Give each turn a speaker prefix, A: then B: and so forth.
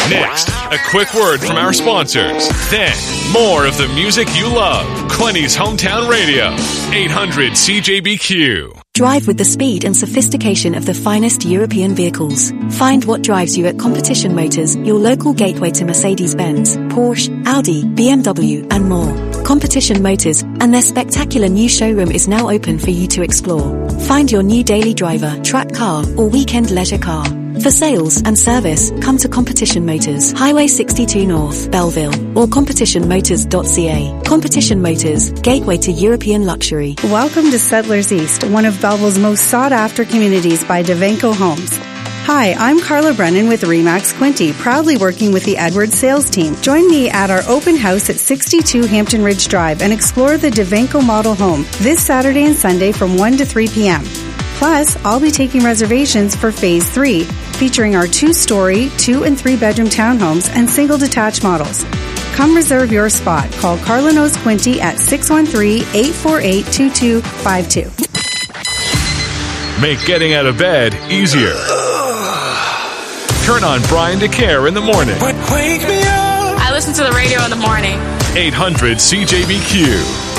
A: Next, a quick word from our sponsors. Then, more of the music you love. Quenny's Hometown Radio, 800 CJBQ.
B: Drive with the speed and sophistication of the finest European vehicles. Find what drives you at Competition Motors, your local gateway to Mercedes-Benz, Porsche, Audi, BMW, and more. Competition Motors and their spectacular new showroom is now open for you to explore. Find your new daily driver, track car, or weekend leisure car. For sales and service, come to Competition Motors, Highway 62 North, Belleville, or competitionmotors.ca. Competition Motors, gateway to European luxury.
C: Welcome to Settlers East, one of Belleville's most sought-after communities by Devenco Homes. Hi, I'm Carla Brennan with Remax Quinte, proudly working with the Edwards sales team. Join me at our open house at 62 Hampton Ridge Drive and explore the Devenco model home this Saturday and Sunday from 1 to 3 p.m. Plus, I'll be taking reservations for Phase 3, featuring our 2-story, 2- and 3-bedroom townhomes and single detached models. Come reserve your spot. Call Carla Knows Quinte at 613-848-2252.
A: Make getting out of bed easier. Turn on Brian DeCare in the morning.
D: Wake me up.
E: I listen to the radio in the morning.
A: 800 CJBQ.